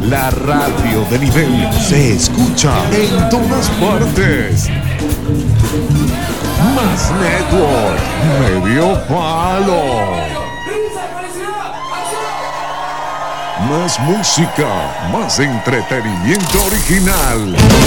La radio de nivel se escucha en todas partes. Más Network, medio palo. Más música, más entretenimiento original.